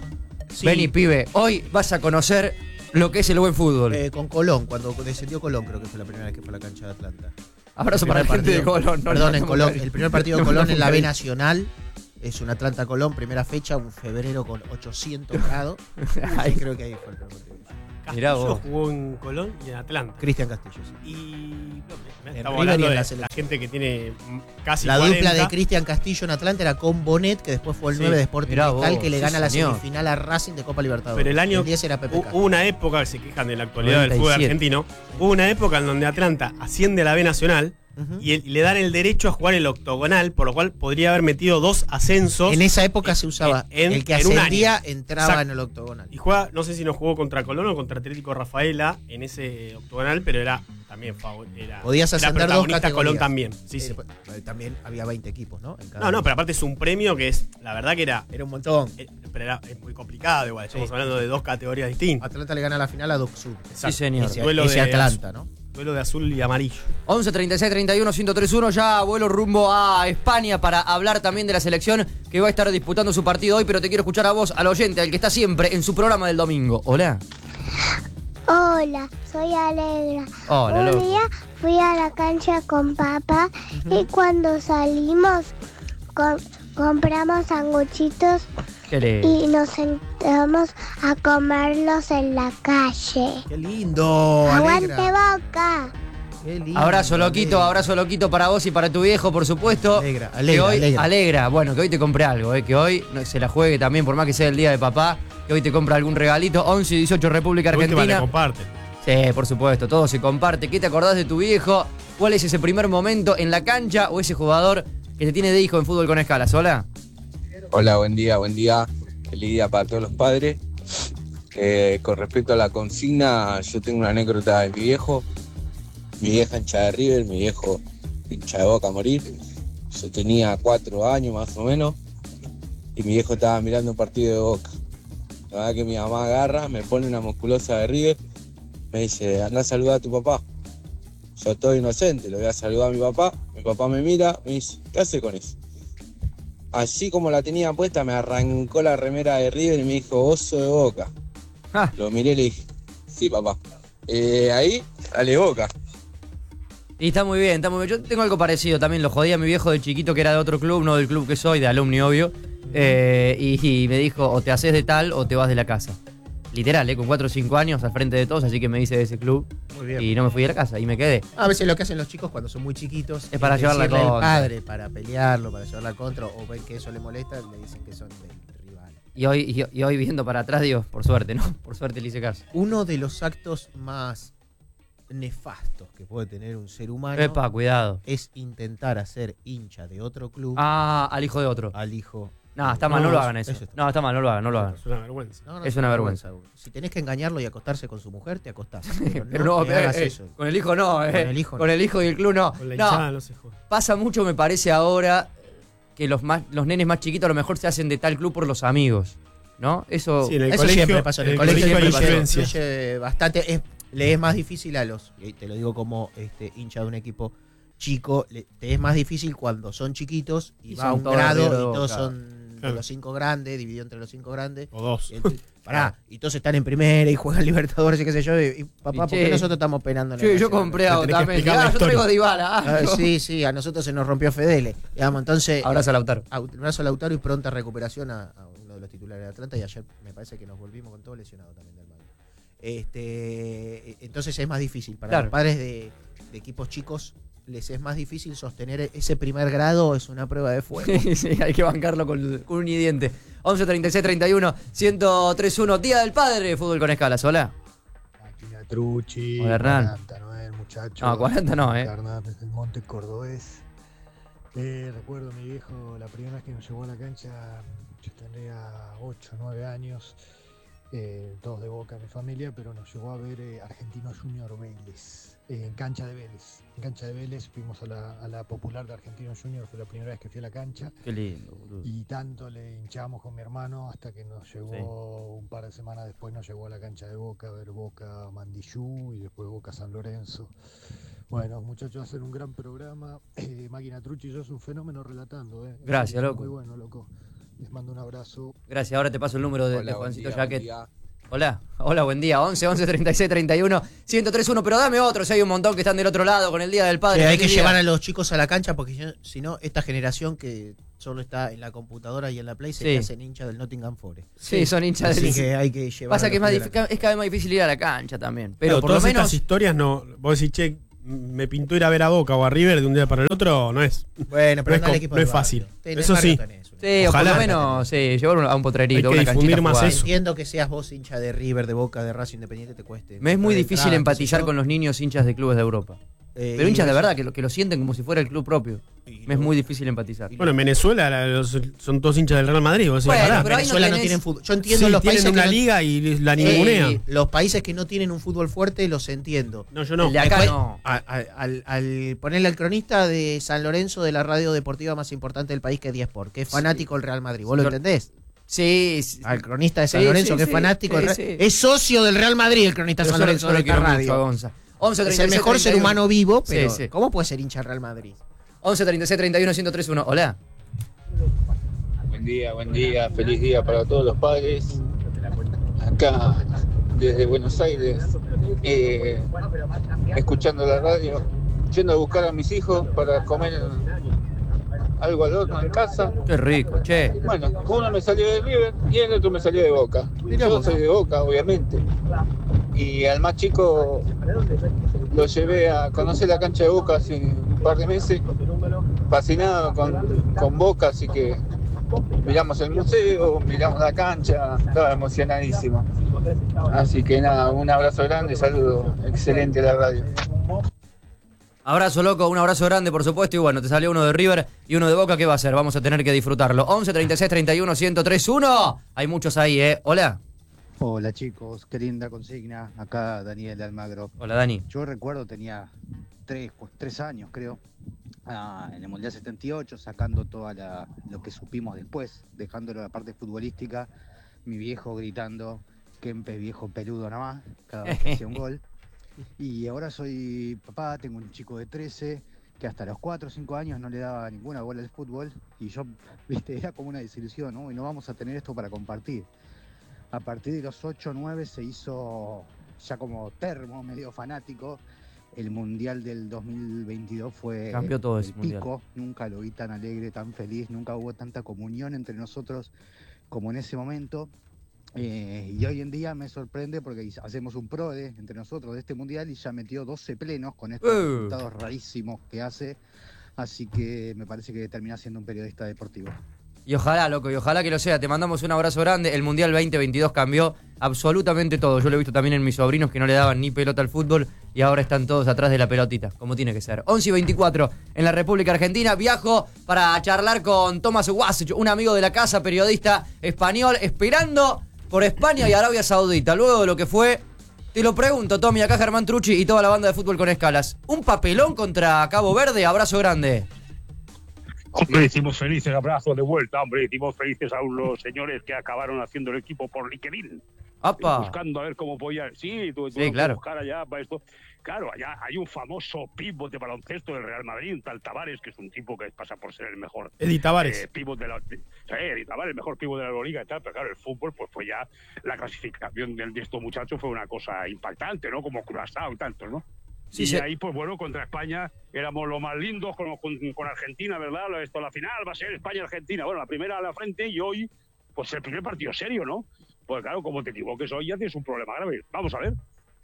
Speaker 3: Sí.
Speaker 1: vení, pibe, hoy vas a conocer lo que es el buen fútbol?
Speaker 2: Eh, con Colón, cuando descendió Colón, creo que fue la primera vez que fue a la cancha de Atlanta.
Speaker 1: Abrazo
Speaker 2: El
Speaker 1: para la
Speaker 2: primer
Speaker 1: gente de
Speaker 2: partido-
Speaker 1: Colón. no,
Speaker 2: Perdón,
Speaker 1: no,
Speaker 2: en
Speaker 1: no,
Speaker 2: Colón.
Speaker 1: no,
Speaker 2: El primer partido de
Speaker 1: no,
Speaker 2: Colón
Speaker 1: no,
Speaker 2: en la
Speaker 1: no,
Speaker 2: B
Speaker 1: no.
Speaker 2: Nacional. Es un Atlanta-Colón, primera fecha, un febrero con ochocientos grados.
Speaker 1: Ay.
Speaker 2: Sí, creo que ahí fue el primer partido.
Speaker 1: Mirá
Speaker 3: Castillo
Speaker 1: vos.
Speaker 3: jugó en Colón y en Atlanta.
Speaker 2: Cristian Castillo, sí.
Speaker 3: Y no, me- me
Speaker 2: En
Speaker 3: estamos
Speaker 2: River y
Speaker 3: hablando
Speaker 2: en
Speaker 3: de
Speaker 2: la
Speaker 3: la,
Speaker 2: selección.
Speaker 3: gente que tiene mm, casi
Speaker 2: La
Speaker 3: cuarenta.
Speaker 2: dupla de Cristian Castillo en Atlanta era con Bonet, que después fue el
Speaker 3: Sí.
Speaker 2: nueve de Sporting
Speaker 1: Mirá
Speaker 2: Cristal,
Speaker 1: vos,
Speaker 2: que le
Speaker 1: sí,
Speaker 2: gana la
Speaker 1: señor.
Speaker 2: semifinal a Racing de Copa Libertadores.
Speaker 3: Pero el año
Speaker 2: diez era Pepe
Speaker 3: hu-
Speaker 2: K.
Speaker 3: hubo una época, que se quejan de la actualidad del fútbol
Speaker 1: noventa y siete.
Speaker 3: argentino, hubo una época en donde Atlanta asciende a la B Nacional
Speaker 2: Ujú.
Speaker 3: y, el- y le dan el derecho a jugar el octogonal, por lo cual podría haber metido dos ascensos.
Speaker 2: En esa época se usaba.
Speaker 3: en-
Speaker 2: el que
Speaker 3: en un
Speaker 2: ascendía
Speaker 3: año.
Speaker 2: entraba
Speaker 3: Exacto.
Speaker 2: en el octogonal.
Speaker 3: Y juega, no sé si no jugó contra Colón o contra Atlético Rafaela en ese octogonal, pero era también favor, era,
Speaker 2: Podías
Speaker 3: era
Speaker 2: ascender dos
Speaker 3: protagonista
Speaker 2: categorías.
Speaker 3: Colón también. Sí, sí.
Speaker 2: Eh, pues, también había veinte equipos, ¿no? En cada
Speaker 3: No, no,
Speaker 2: uno.
Speaker 3: pero aparte es un premio que es, la verdad que era,
Speaker 2: Era un montón.
Speaker 3: eh, pero era es muy complicado igual, estamos
Speaker 2: Sí.
Speaker 3: hablando de dos categorías distintas.
Speaker 2: Atlanta le gana la final a Doc Sud.
Speaker 1: Sí, señor.
Speaker 2: Ese,
Speaker 3: Duelo
Speaker 2: ese
Speaker 3: de
Speaker 2: Atlanta, ¿no?
Speaker 3: Duelo de azul y amarillo.
Speaker 1: once treinta y seis treinta y uno ciento tres uno, ya vuelo rumbo a España para hablar también de la selección que va a estar disputando su partido hoy, pero te quiero escuchar a vos, al oyente, al que está siempre en su programa del domingo. Hola.
Speaker 6: Hola, soy Alegra.
Speaker 1: Hola,
Speaker 6: Un
Speaker 1: loco.
Speaker 6: día fui a la cancha con papá y cuando salimos com- compramos sanguchitos
Speaker 1: ¿Qué le...
Speaker 6: y nos sentamos a comerlos en la calle.
Speaker 2: ¡Qué lindo!
Speaker 6: ¡Aguante
Speaker 2: Alegra!
Speaker 6: Boca!
Speaker 2: ¡Qué lindo!
Speaker 1: Abrazo loquito,
Speaker 2: Alegra.
Speaker 1: abrazo loquito para vos y para tu viejo, por supuesto.
Speaker 2: Alegra,
Speaker 1: que
Speaker 2: alegra,
Speaker 1: hoy,
Speaker 2: alegra.
Speaker 1: alegra. Bueno, que hoy te compre algo, eh, que hoy no, se la juegue también, por más que sea el día de papá, que hoy te compra algún regalito. once y dieciocho República
Speaker 3: De última le
Speaker 1: Argentina.
Speaker 3: comparten.
Speaker 1: Sí, por supuesto, todo se comparte. ¿Qué te acordás de tu viejo? ¿Cuál es ese primer momento en la cancha o ese jugador que te tiene de hijo en fútbol con escalas? Hola.
Speaker 7: Hola, buen día, buen día. Feliz día para todos los padres. Eh, con respecto a la consigna, yo tengo una anécdota de mi viejo. Mi vieja hincha de River, mi viejo hincha de Boca a morir. Yo tenía cuatro años más o menos y mi viejo estaba mirando un partido de Boca. La verdad que mi mamá agarra, me pone una musculosa de River, me dice, anda a saludar a tu papá. Yo estoy inocente, lo voy a saludar a mi papá. Mi papá me mira, me dice, ¿qué hace con eso? Así como la tenía puesta, me arrancó la remera de River y me dijo, oso de Boca.
Speaker 1: Ah.
Speaker 7: Lo miré y le dije, sí, papá. Eh, ahí, dale Boca.
Speaker 1: Y está muy bien, está muy bien. Yo tengo algo parecido también. Lo jodía a mi viejo de chiquito que era de otro club, no del club que soy, de alumni, obvio. Eh, y, y me dijo, o te haces de tal o te vas de la casa. literal, ¿eh? Con cuatro o cinco años al frente de todos, así que me hice de ese club.
Speaker 2: Muy bien.
Speaker 1: Y no me fui a la casa y me quedé.
Speaker 2: A veces lo que hacen los chicos cuando son muy chiquitos
Speaker 1: Es para llevar la
Speaker 2: decirle al
Speaker 1: contra.
Speaker 2: padre para pelearlo, para llevar la contra, o ven que eso le molesta, le dicen que son del rival.
Speaker 1: Y hoy, y, y hoy viendo para atrás, digo, por suerte, ¿no? Por suerte le hice caso.
Speaker 2: Uno de los actos más nefastos que puede tener un ser humano
Speaker 1: Epa, cuidado.
Speaker 2: es intentar hacer hincha de otro club
Speaker 1: Ah, al hijo de otro.
Speaker 2: al hijo.
Speaker 1: No, está mal, no,
Speaker 3: No,
Speaker 1: lo hagan eso.
Speaker 2: eso está
Speaker 1: No, está mal, no lo hagan, no lo hagan.
Speaker 3: Es una vergüenza.
Speaker 2: No, no,
Speaker 1: Es una vergüenza.
Speaker 2: Si tenés que engañarlo y acostarse con su mujer, te acostás. Pero no,
Speaker 1: Pero no,
Speaker 2: me
Speaker 1: eh,
Speaker 2: hagas
Speaker 1: eh,
Speaker 2: eso.
Speaker 1: con el hijo no, eh.
Speaker 2: Con el hijo no.
Speaker 1: Con el hijo y el club no.
Speaker 3: Con la
Speaker 1: No,
Speaker 3: hinchada no se juega.
Speaker 1: pasa mucho, me parece ahora, que los más, los nenes más chiquitos a lo mejor se hacen de tal club por los amigos, ¿no? Eso,
Speaker 3: Sí, en el
Speaker 2: Eso
Speaker 3: colegio,
Speaker 2: siempre pasa. En el,
Speaker 3: en el
Speaker 2: colegio,
Speaker 3: colegio hay
Speaker 2: siempre pasa.
Speaker 3: influencia.
Speaker 2: Influye bastante. Es, le es más difícil a los, y te lo digo como este hincha de un equipo chico, le, te es más difícil cuando son chiquitos y,
Speaker 1: Y
Speaker 2: va a
Speaker 1: son
Speaker 2: un
Speaker 1: todos
Speaker 2: grado
Speaker 1: de
Speaker 2: y
Speaker 1: Boca.
Speaker 2: todos son
Speaker 3: Claro.
Speaker 2: de los cinco grandes, dividido entre los cinco grandes.
Speaker 3: O dos.
Speaker 2: Y entonces, pará, y todos están en primera y juegan Libertadores y qué sé yo. Y, y, papá,
Speaker 1: Y
Speaker 2: ¿por
Speaker 1: che,
Speaker 2: qué nosotros estamos penando en
Speaker 1: Sí,
Speaker 2: el
Speaker 1: yo
Speaker 2: Nacional?
Speaker 1: compré
Speaker 3: Te
Speaker 1: a
Speaker 3: tenés que
Speaker 1: Otamendi.
Speaker 3: explicar la
Speaker 1: Ah, yo traigo
Speaker 3: historia.
Speaker 1: Dybala. Ah,
Speaker 2: Ah,
Speaker 1: no.
Speaker 2: sí, sí, a nosotros se nos rompió Fedele. Digamos, entonces,
Speaker 1: Abrazo a Lautaro.
Speaker 2: a- abrazo a Lautaro y pronta recuperación a, a uno de los titulares de Atlanta. Y ayer me parece que nos volvimos con todo lesionado también del Madrid. Este, entonces es más difícil. Para
Speaker 1: Claro.
Speaker 2: los padres de, de equipos chicos les es más difícil sostener ese primer grado, es una prueba de fuego.
Speaker 1: Sí, sí, hay que bancarlo con, con un diente. once treinta y seis treinta y uno ciento tres uno. Día del Padre, fútbol con escalas. Hola.
Speaker 8: Máquina Truchi,
Speaker 1: Hola, Hernán.
Speaker 8: cuarenta, ¿no? El muchacho.
Speaker 1: No, cuarenta no, eh.
Speaker 8: Hernán desde el Monte Cordobés. Eh, recuerdo a mi viejo, la primera vez que nos llevó a la cancha, yo tendría ocho, nueve años, eh, todos de Boca, mi familia, pero nos llevó a ver eh, Argentino Junior Vélez, eh, en cancha de Vélez. En cancha de Vélez fuimos a la, a la popular de Argentino Junior, fue la primera vez que fui a la cancha.
Speaker 1: Qué lindo, boludo.
Speaker 8: Y tanto le hinchamos con mi hermano hasta que nos llegó un par de semanas después, nos llegó a la cancha de Boca, a ver Boca Mandillú y después Boca San Lorenzo. Bueno, muchachos, hacen un gran programa. Eh, Máquina Truchi, yo es un fenómeno relatando. Eh.
Speaker 1: Gracias,
Speaker 8: Es
Speaker 1: loco.
Speaker 8: Muy bueno, loco. Les mando un abrazo.
Speaker 1: Gracias, ahora te paso el número de,
Speaker 7: Hola,
Speaker 1: de
Speaker 7: buen
Speaker 1: Juancito
Speaker 7: día,
Speaker 1: Jaquet.
Speaker 7: buen día.
Speaker 1: Hola, hola, buen día. once once treinta y seis treinta y uno ciento tres uno. Pero dame otro, si hay un montón que están del otro lado con el Día del Padre.
Speaker 2: Que hay que
Speaker 1: Feliz día.
Speaker 2: llevar a los chicos a la cancha porque yo- si no, esta generación que solo está en la computadora y en la Play se
Speaker 1: Sí.
Speaker 2: le hacen hincha del Nottingham Forest.
Speaker 1: Sí, son hinchas
Speaker 2: Así
Speaker 1: del...
Speaker 2: que hay que llevar
Speaker 1: Pasa
Speaker 2: a
Speaker 1: que es,
Speaker 2: los
Speaker 1: más
Speaker 2: pibes a la
Speaker 1: difícil- es cada vez más difícil ir a la cancha también. Pero
Speaker 3: Pero
Speaker 1: por lo
Speaker 3: todas
Speaker 1: menos...
Speaker 3: estas historias no. Vos decís, che, me pintó ir a ver a Boca o a River de un día para el otro, no es.
Speaker 2: Bueno, pero
Speaker 3: No es
Speaker 2: anda al
Speaker 3: com-
Speaker 2: equipo
Speaker 3: no
Speaker 2: del
Speaker 3: es fácil.
Speaker 2: barrio. En el
Speaker 3: Eso
Speaker 2: barrio
Speaker 3: sí.
Speaker 2: tenés una.
Speaker 1: Sí, o por
Speaker 3: Ojalá.
Speaker 1: lo menos, sí, llevar a un potrerito,
Speaker 3: Hay que
Speaker 1: una
Speaker 3: difundir
Speaker 1: canchita
Speaker 3: más
Speaker 1: jugada.
Speaker 3: eso.
Speaker 2: Entiendo que seas vos hincha de River, de Boca, de Racing Independiente, te cueste.
Speaker 1: Me es muy
Speaker 2: comprar
Speaker 1: difícil
Speaker 2: entradas,
Speaker 1: empatizar
Speaker 2: qué sé
Speaker 1: con
Speaker 2: yo.
Speaker 1: los niños hinchas de clubes de Europa.
Speaker 2: Eh,
Speaker 1: Pero
Speaker 2: y
Speaker 1: hinchas de
Speaker 2: eso-
Speaker 1: verdad, que lo, que lo sienten como si fuera el club propio.
Speaker 2: y
Speaker 1: Me es
Speaker 2: lo-
Speaker 1: muy difícil empatizar.
Speaker 3: Bueno, en Venezuela la- los- son todos hinchas del Real Madrid. Vos decís,
Speaker 1: Bueno,
Speaker 3: pará.
Speaker 1: pero ahí no
Speaker 2: Venezuela no,
Speaker 1: tenés-
Speaker 2: tienen fútbol. Yo entiendo
Speaker 3: Sí,
Speaker 2: los
Speaker 3: tienen
Speaker 2: países
Speaker 3: una
Speaker 2: que no-
Speaker 3: liga y la
Speaker 2: Eh,
Speaker 3: ningunean.
Speaker 2: los países que no tienen un fútbol fuerte los entiendo.
Speaker 3: No, yo no.
Speaker 1: El de acá
Speaker 2: Después,
Speaker 1: no.
Speaker 2: a- a- al, al ponerle al cronista de San Lorenzo de la radio deportiva más importante del país, que es diez Sport, que es fanático del Real Madrid. ¿Vos lo
Speaker 1: Yo-
Speaker 2: entendés?
Speaker 1: Sí, sí.
Speaker 2: Al cronista de San
Speaker 1: Sí,
Speaker 2: Lorenzo,
Speaker 1: sí,
Speaker 2: que
Speaker 1: sí,
Speaker 2: es fanático.
Speaker 1: sí,
Speaker 2: del Real-
Speaker 1: sí.
Speaker 2: Es socio del Real Madrid, el cronista de
Speaker 1: Yo
Speaker 2: San
Speaker 1: solo-
Speaker 2: Lorenzo
Speaker 1: solo
Speaker 2: de esta
Speaker 1: quiero mucho a
Speaker 2: radio.
Speaker 1: Gonza. once
Speaker 2: Es
Speaker 1: treinta y
Speaker 2: el
Speaker 1: seis
Speaker 2: mejor ser
Speaker 1: treinta y uno.
Speaker 2: humano vivo,
Speaker 1: Sí,
Speaker 2: pero
Speaker 1: sí.
Speaker 2: ¿cómo puede ser hincha del Real Madrid?
Speaker 1: once treinta y seis treinta y uno ciento tres uno. Hola.
Speaker 7: Buen día, buen día, feliz día para todos los padres. Acá desde Buenos Aires, eh, escuchando la radio, yendo a buscar a mis hijos para comer algo al horno en casa.
Speaker 1: Qué rico, che.
Speaker 7: Bueno, uno me salió de River y el otro me salió de Boca.
Speaker 2: Mirá
Speaker 7: Yo
Speaker 2: vos.
Speaker 7: soy de Boca, obviamente. Y al más chico lo llevé a conocer la cancha de Boca hace un par de meses, fascinado con, con Boca, así que miramos el museo, miramos la cancha, estaba emocionadísimo. Así que nada, un abrazo grande, saludo, excelente la radio.
Speaker 1: Abrazo, loco, un abrazo grande, por supuesto. Y bueno, te salió uno de River y uno de Boca. ¿Qué va a hacer? Vamos a tener que disfrutarlo. once treinta y seis treinta y uno ciento tres uno. Hay muchos ahí, ¿eh? Hola.
Speaker 9: Hola chicos, qué linda consigna. Acá Daniel de Almagro.
Speaker 1: Hola, Dani.
Speaker 9: Yo recuerdo, tenía tres, cu- tres años creo, ah, en el Mundial setenta y ocho, sacando todo lo que supimos después, dejándolo la parte futbolística, mi viejo gritando, Kempe viejo peludo nada más, cada vez que hacía un gol. Y ahora soy papá, tengo un chico de trece, que hasta los cuatro o cinco años no le daba ninguna bola al fútbol, y yo, viste, era como una desilusión, ¿no? Y no vamos a tener esto para compartir. A partir de los ocho o nueve se hizo ya como termo, medio fanático. El Mundial del dos mil veintidós fue
Speaker 1: Cambió todo
Speaker 9: el
Speaker 1: ese Mundial.
Speaker 9: pico. Nunca lo vi tan alegre, tan feliz. Nunca hubo tanta comunión entre nosotros como en ese momento. Eh, y hoy en día me sorprende porque hacemos un PRODE entre nosotros de este mundial y ya metió doce plenos con estos
Speaker 1: Uh.
Speaker 9: resultados rarísimos que hace. Así que me parece que termina siendo un periodista deportivo.
Speaker 1: Y ojalá, loco, y ojalá que lo sea. Te mandamos un abrazo grande. El Mundial veinte veintidós cambió absolutamente todo. Yo lo he visto también en mis sobrinos que no le daban ni pelota al fútbol y ahora están todos atrás de la pelotita, como tiene que ser. once y veinticuatro en la República Argentina. Viajo para charlar con Tomás Wasich, un amigo de la casa, periodista español, esperando por España y Arabia Saudita. Luego de lo que fue, te lo pregunto, Tommy, acá Germán Trucci y toda la banda de Fútbol con Escalas. ¿Un papelón contra Cabo Verde? Abrazo grande.
Speaker 10: Hombre, hicimos felices, abrazo de vuelta, hombre, hicimos felices a los señores que acabaron haciendo el equipo por LinkedIn.
Speaker 1: ¡Apa!
Speaker 10: Buscando a ver cómo podía... Sí, tú, tú
Speaker 1: Sí, claro.
Speaker 10: buscar allá para esto. Claro, allá hay un famoso pívot de baloncesto del Real Madrid, un tal Tavares, que es un tipo que pasa por ser el mejor...
Speaker 3: Edi Tavares.
Speaker 10: Eh, pívot de la... Sí, Edi Tavares, el mejor pívot de la Euroliga y tal, pero claro, el fútbol, pues fue ya... La clasificación de, de estos muchachos fue una cosa impactante, ¿no? Como Curazao y tantos, ¿no?
Speaker 1: Sí,
Speaker 10: y
Speaker 1: sí.
Speaker 10: ahí, pues bueno, contra España éramos los más lindos con, con, con Argentina, ¿verdad? Esto, la final va a ser España-Argentina. Bueno, la primera a la frente y hoy, pues el primer partido serio, ¿no? Pues claro, como te equivoques hoy ya tienes un problema grave. Vamos a ver.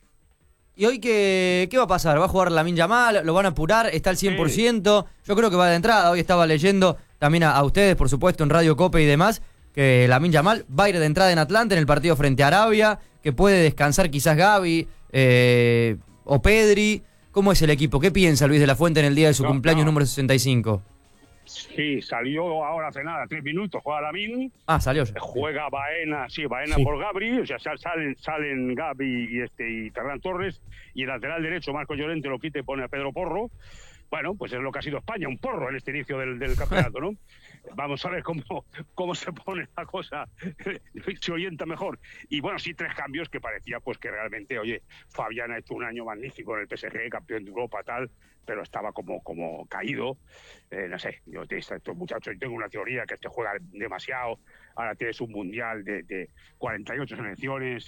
Speaker 1: ¿Y hoy qué, qué va a pasar? ¿Va a jugar Lamine Yamal? ¿Lo van a apurar? ¿Está al cien por ciento? Yo creo que va de entrada. Hoy estaba leyendo también a, a ustedes, por supuesto, en Radio Cope y demás, que Lamine Yamal va a ir de entrada en Atlanta en el partido frente a Arabia, que puede descansar quizás Gavi, eh... o Pedri. ¿Cómo es el equipo? ¿Qué piensa Luis de la Fuente en el día de su
Speaker 10: No,
Speaker 1: cumpleaños
Speaker 10: no.
Speaker 1: número sesenta y cinco?
Speaker 10: Sí, salió ahora hace nada, tres minutos, juega Lamine.
Speaker 1: Ah, salió ya.
Speaker 10: Juega Baena, sí, Baena
Speaker 3: Sí.
Speaker 10: por Gabri, o sea, sal- salen, salen Gavi y este y Ferran Torres, y el lateral derecho, Marco Llorente, lo quita y pone a Pedro Porro. Bueno, pues es lo que ha sido España, un porro en este inicio del, del campeonato, ¿no? Vamos a ver cómo, cómo se pone la cosa, se orienta mejor. Y bueno, sí, tres cambios que parecía pues que realmente, oye, Fabián ha hecho un año magnífico en el P S G, campeón de Europa, tal, pero estaba como, como caído. Eh, no sé, yo, estos muchachos, yo tengo una teoría que este juega demasiado. Ahora tienes un mundial de, de cuarenta y ocho selecciones,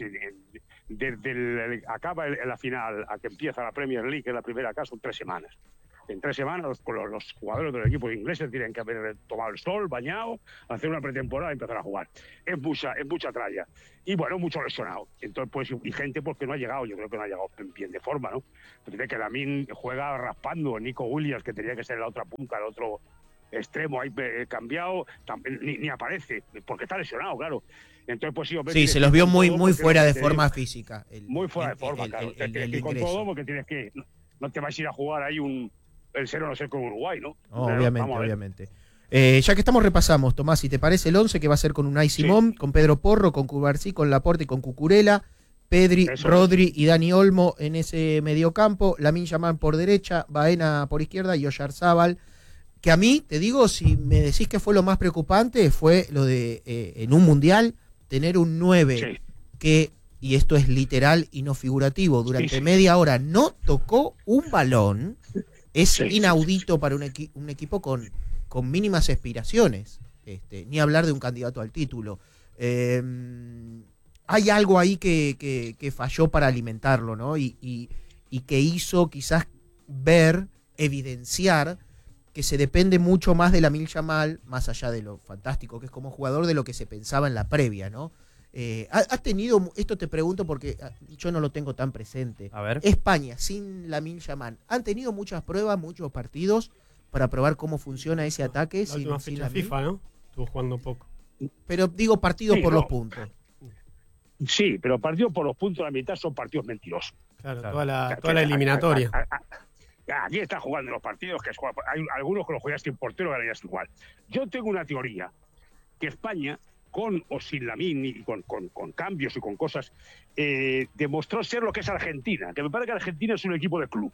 Speaker 10: desde el, acaba el, la final a que empieza la Premier League, en la primera acá, son tres semanas. En tres semanas los, los, los jugadores del equipo ingleses tienen que haber tomado el sol, bañado, hacer una pretemporada y empezar a jugar. Es mucha, es mucha tralla. Y bueno, mucho lesionado. Entonces, pues, y gente porque no ha llegado, yo creo que no ha llegado bien de forma, ¿no? Tiene que Lamine juega raspando, Nico Williams, que tenía que ser la otra punta, el otro extremo, ahí eh, cambiado, también, ni, ni aparece, porque está lesionado, claro. Entonces, pues sí, hombre,
Speaker 2: Sí, se los vio muy, muy fuera de forma física. El,
Speaker 10: muy fuera
Speaker 2: el,
Speaker 10: de forma,
Speaker 2: el,
Speaker 10: claro.
Speaker 2: el,
Speaker 10: Te
Speaker 2: el,
Speaker 10: tienes
Speaker 2: el
Speaker 10: que ir con
Speaker 2: ingreso.
Speaker 10: todo porque tienes que... No, no te vas a ir a jugar ahí un... El cero no ser con Uruguay, ¿no?
Speaker 2: Oh,
Speaker 10: Pero
Speaker 2: obviamente,
Speaker 10: vamos a ver.
Speaker 2: obviamente. Eh, ya que estamos, repasamos, Tomás, si te parece el once que va a ser con Unai Simón,
Speaker 10: Sí.
Speaker 2: con Pedro Porro, con Cubarsí, con Laporte y con Cucurella, Pedri,
Speaker 10: Eso
Speaker 2: Rodri y Dani Olmo en ese mediocampo, Lamine Yamal por derecha, Baena por izquierda y Oyarzábal. Que a mí, te digo, si me decís que fue lo más preocupante, fue lo de eh, en un mundial tener un nueve
Speaker 10: Sí.
Speaker 2: que, y esto es literal y no figurativo, durante
Speaker 10: Sí, sí.
Speaker 2: media hora no tocó un balón. Es
Speaker 10: Sí,
Speaker 2: inaudito para un, equi- un equipo con, con mínimas aspiraciones, este, ni hablar de un candidato al título. Eh, hay algo ahí que, que, que falló para alimentarlo, ¿no? Y, y, y que hizo quizás ver, evidenciar que se depende mucho más de Lamine Yamal, más allá de lo fantástico que es como jugador, de lo que se pensaba en la previa, ¿no? Eh, ¿Has tenido, esto te pregunto porque yo no lo tengo tan presente,
Speaker 1: A ver.
Speaker 2: España sin Lamine Yamal, ¿han tenido muchas pruebas, muchos partidos para probar cómo funciona ese ataque?
Speaker 3: La
Speaker 2: sin,
Speaker 3: última
Speaker 2: sin
Speaker 3: fecha
Speaker 2: Lamine?
Speaker 3: FIFA, ¿no? Estuvo jugando poco.
Speaker 2: Pero digo partidos
Speaker 10: Sí,
Speaker 2: por
Speaker 10: no.
Speaker 2: los puntos.
Speaker 10: Sí, pero partidos por los puntos, la mitad son partidos mentirosos.
Speaker 3: Claro,
Speaker 1: Claro.
Speaker 3: toda la,
Speaker 10: O sea,
Speaker 3: toda la
Speaker 10: que-
Speaker 3: eliminatoria.
Speaker 10: a- a- a- Aquí están jugando los partidos, que es jugar- hay algunos que los juegas sin portero, ganarías igual. Yo tengo una teoría, que España, con o sin Lamine, y con, con, con cambios y con cosas, eh, demostró ser lo que es Argentina, que me parece que Argentina es un equipo de club.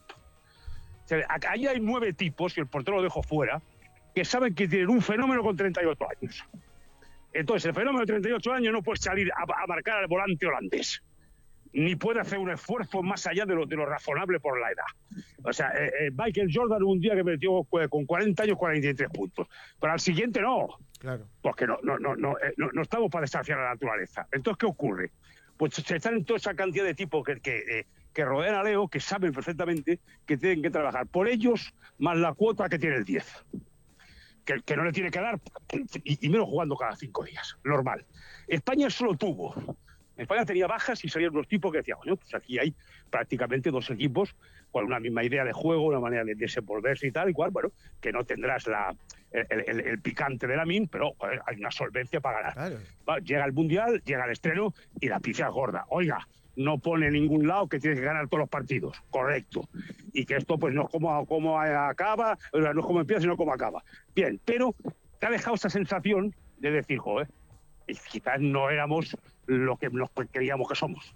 Speaker 10: O sea, acá- ahí hay nueve tipos, y el portero lo dejo fuera, que saben que tienen un fenómeno con treinta y ocho años. Entonces, el fenómeno de treinta y ocho años no puede salir a, a marcar al volante holandés, ni puede hacer un esfuerzo más allá de lo, de lo razonable por la edad. O sea, eh, eh, Michael Jordan un día que metió eh, con cuarenta años cuarenta y tres puntos, pero al siguiente no,
Speaker 2: Claro.
Speaker 10: porque no, no, no, no, eh, no, no estamos para desafiar a la naturaleza. Entonces, ¿qué ocurre? Pues se están en toda esa cantidad de tipos que, que, eh, que rodean a Leo, que saben perfectamente que tienen que trabajar por ellos, más la cuota que tiene el diez. que, que no le tiene que dar, y, y menos jugando cada cinco días, normal. España solo tuvo, España tenía bajas y salían unos tipos que decían, bueno, pues aquí hay prácticamente dos equipos con una misma idea de juego, una manera de desenvolverse y tal, igual, bueno, que no tendrás la, el, el, el picante de la min, pero joder, hay una solvencia para ganar. Claro. Va, llega el Mundial, llega el estreno y la pizza es gorda. Oiga, no pone en ningún lado que tienes que ganar todos los partidos, correcto. Y que esto pues no es como, como acaba, o sea, no es como empieza, sino como acaba. Bien, pero te ha dejado esa sensación de decir, joder, quizás no éramos lo que nos creíamos que somos.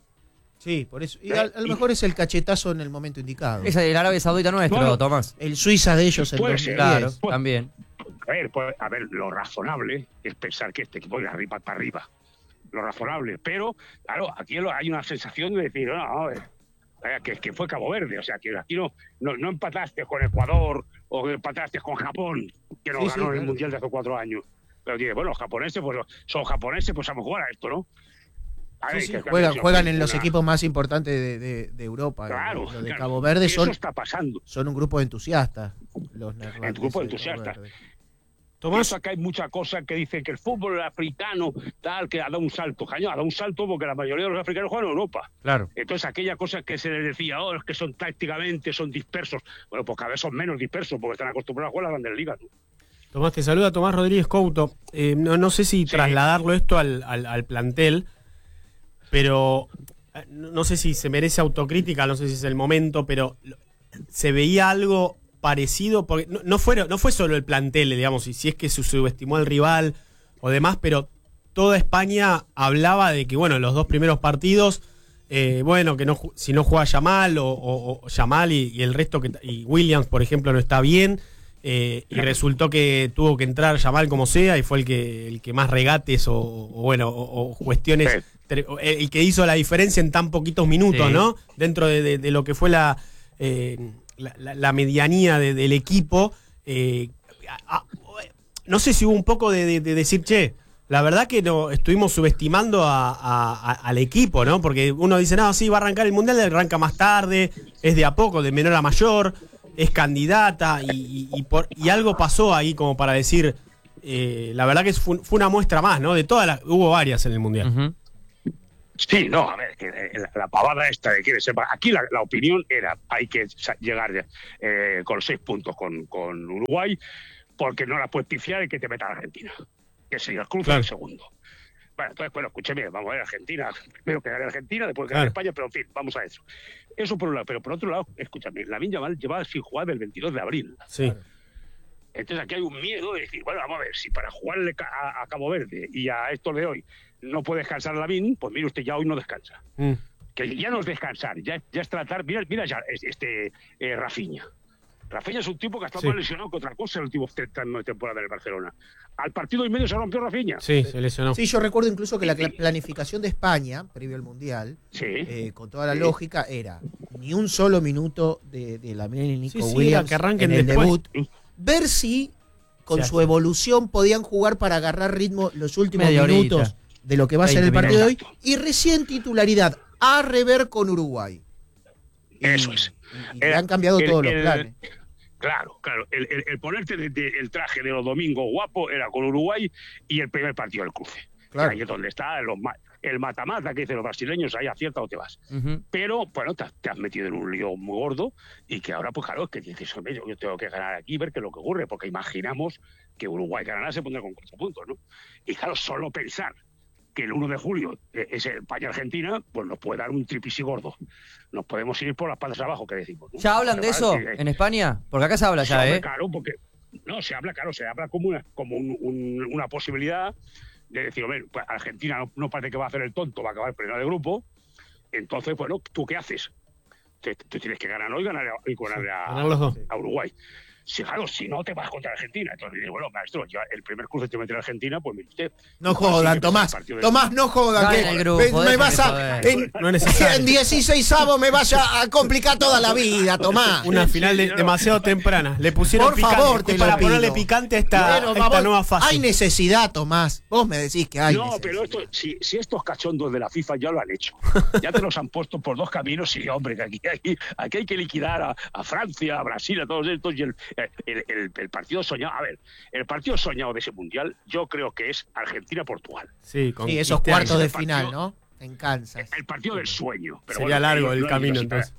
Speaker 2: Sí, por eso. Y a, a lo mejor es el cachetazo en el momento indicado.
Speaker 1: Es el Arabia Saudita nuestro, bueno, Tomás.
Speaker 2: El Suiza de ellos.
Speaker 10: Puede ser,
Speaker 1: claro,
Speaker 10: puede,
Speaker 1: también.
Speaker 10: A ver, pues, a ver, lo razonable es pensar que este equipo irá arriba para arriba. Lo razonable. Pero, claro, aquí hay una sensación de decir, no, no, que, que fue Cabo Verde. O sea, que aquí no, no, no empataste con Ecuador o empataste con Japón, que nos sí, ganó sí, en el claro. Mundial de hace cuatro años. Pero dices, bueno, los japoneses, pues son japoneses, pues vamos a jugar a esto, ¿no? A ver,
Speaker 2: sí, sí,
Speaker 10: que,
Speaker 2: juegan,
Speaker 10: que
Speaker 2: juegan en
Speaker 10: una...
Speaker 2: los equipos más importantes de, de, de Europa.
Speaker 10: Claro,
Speaker 2: los de
Speaker 10: claro.
Speaker 2: Cabo Verde son,
Speaker 10: eso está pasando.
Speaker 2: Son un grupo de entusiastas. Los
Speaker 10: un grupo de entusiastas. Tomás, eso acá hay mucha cosa que dicen que el fútbol africano tal, que ha dado un salto. Caño, ha dado un salto porque la mayoría de los africanos juegan en Europa.
Speaker 1: Claro.
Speaker 10: Entonces aquella cosa que se les decía, oh, es que son tácticamente, son dispersos. Bueno, pues cada vez son menos dispersos porque están acostumbrados a jugar a las grandes ligas, ¿no?
Speaker 3: Tomás, te saluda Tomás Rodríguez Couto. Eh, no, no sé si sí. trasladarlo esto al, al, al plantel, pero no sé si se merece autocrítica, no sé si es el momento, pero se veía algo parecido, porque no, no, fue, no fue solo el plantel, digamos, y si es que se subestimó al rival o demás, pero toda España hablaba de que, bueno, los dos primeros partidos, eh, bueno, que no si no juega Yamal o, o, o Yamal y, y el resto, que y Williams, por ejemplo, no está bien. Eh, y resultó que tuvo que entrar Yamal como sea y fue el que el que más regates o, o bueno o, o cuestiones sí. el que hizo la diferencia en tan poquitos minutos, sí. ¿no? Dentro de, de, de lo que fue la eh, la, la, la medianía de, del equipo, eh, a, a, no sé si hubo un poco de, de, de decir, che, la verdad que no estuvimos subestimando a, a, a, al equipo, ¿no? Porque uno dice, no, sí, va a arrancar el Mundial, arranca más tarde, es de a poco, de menor a mayor, es candidata y, y, y, por, y algo pasó ahí como para decir, eh, la verdad que fue, fue una muestra más, ¿no? De todas las, hubo varias en el Mundial. Uh-huh.
Speaker 10: Sí, no, a ver, que la, la pavada esta de quiere ser, aquí la, la opinión era, hay que llegar eh, con seis puntos con, con Uruguay, porque no la puedes pifiar y que te meta a Argentina, que sería el cruce claro. del segundo. Bueno, entonces, bueno, escúcheme, vamos a ver Argentina, primero que gane Argentina, después que gane claro. España, pero en fin, vamos a eso. Eso por un lado, pero por otro lado, escúchame, Lamine Yamal lleva sin jugar del veintidós de abril.
Speaker 3: Sí.
Speaker 10: Entonces aquí hay un miedo de decir, bueno, vamos a ver, si para jugarle a, a Cabo Verde y a estos de hoy no puede descansar Lamine, pues mire usted, ya hoy no descansa. Mm. Que ya no es descansar, ya, ya es tratar, mira, mira ya este eh, Rafinha. Rafinha es un tipo que está sí. más lesionado que otra cosa en el último temporada del Barcelona. Al partido y medio se rompió Rafinha.
Speaker 3: Sí, se lesionó.
Speaker 2: Sí, yo recuerdo incluso que la planificación de España, previo al Mundial,
Speaker 10: sí.
Speaker 2: eh, con toda la sí. lógica, era ni un solo minuto de, de Lamine y Nico
Speaker 3: sí,
Speaker 2: Williams
Speaker 3: sí, que arranquen
Speaker 2: en el
Speaker 3: después.
Speaker 2: debut. Ver si con sí, su evolución podían jugar para agarrar ritmo los últimos Media minutos horita. de lo que va a ser el partido de hoy. Y recién titularidad a rever con Uruguay.
Speaker 10: Y, Eso es.
Speaker 2: Y, y el, han cambiado el, todos el, los planes.
Speaker 10: Claro, claro. El, el, el ponerte de, de, el traje de los domingos guapo era con Uruguay y el primer partido del cruce. Claro. Ahí es donde está los, el mata-mata que dicen los brasileños, ahí acierta o te vas. Uh-huh. Pero, bueno, te, te has metido en un lío muy gordo y que ahora, pues claro, es que dices, yo, yo tengo que ganar aquí, ver qué es lo que ocurre, porque imaginamos que Uruguay ganará, se pondrá con cuatro puntos, ¿no? Y claro, solo pensar que el uno de julio es España-Argentina, pues nos puede dar un tripisi gordo. Nos podemos ir por las patas abajo, que decimos, ¿no?
Speaker 1: ¿Ya hablan
Speaker 10: Pero
Speaker 1: de eso que, en España? Porque acá se habla ya,
Speaker 10: se
Speaker 1: ¿eh?
Speaker 10: Claro, porque... No, se habla, claro, se habla como una, como un, un, una posibilidad de decir, hombre, pues Argentina no, no parece que va a hacer el tonto, va a acabar primero de grupo, entonces, bueno, ¿tú qué haces? Te, tú tienes que ganar hoy y ganar, y ganar a, a Uruguay. Si, claro, si no te vas contra Argentina, entonces dices, bueno, maestro, ya el primer cruce te mete a Argentina, pues mire usted.
Speaker 2: No jodan, Tomás. Tomás, no jodan. Que grupo, me, me vas a. En, no en dieciseisavo me vaya a complicar toda la vida, Tomás.
Speaker 3: Una final de, demasiado temprana. Le pusieron
Speaker 2: Por
Speaker 3: picante.
Speaker 2: favor, te
Speaker 3: para
Speaker 2: lo pido.
Speaker 3: ponerle picante a esta,
Speaker 2: bueno,
Speaker 3: esta
Speaker 2: vamos,
Speaker 3: nueva fase.
Speaker 2: Hay necesidad, Tomás. Vos me decís que hay
Speaker 10: No,
Speaker 2: necesidad.
Speaker 10: pero esto, si, si estos cachondos de la FIFA ya lo han hecho, ya te los han puesto por dos caminos, y hombre, que aquí hay, aquí hay que liquidar a, a Francia, a Brasil, a todos estos, y el, El, el, el partido soñado, a ver, el partido soñado de ese mundial, yo creo que es Argentina-Portugal.
Speaker 3: Sí, con
Speaker 2: Sí, esos
Speaker 3: Cristiano.
Speaker 2: cuartos de
Speaker 10: El partido-
Speaker 2: final, ¿no? En Kansas.
Speaker 10: El partido del sueño. Pero
Speaker 3: Sería
Speaker 10: bueno,
Speaker 3: largo
Speaker 10: yo-
Speaker 3: el
Speaker 10: yo-
Speaker 3: camino,
Speaker 10: yo-
Speaker 3: entonces.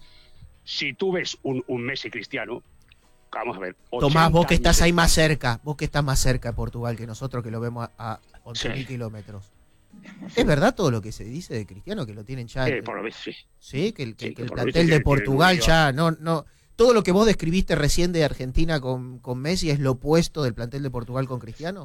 Speaker 10: Si tú ves un, un Messi Cristiano, vamos a ver.
Speaker 2: Tomás, vos que
Speaker 10: ochenta
Speaker 2: estás ahí
Speaker 10: años
Speaker 2: más cerca, vos que estás más cerca de Portugal que nosotros, que lo vemos a, a once mil
Speaker 10: Sí.
Speaker 2: kilómetros. ¿Es verdad todo lo que se dice de Cristiano, que lo tienen ya?
Speaker 10: Eh, por lo menos, sí.
Speaker 2: Sí, que el, que-
Speaker 10: Sí,
Speaker 2: que el
Speaker 10: por lo visto
Speaker 2: plantel de
Speaker 10: tiene- tiene
Speaker 2: Portugal
Speaker 10: un-
Speaker 2: ya no, no. Todo lo que vos describiste recién de Argentina con, con Messi es lo opuesto del plantel de Portugal con Cristiano.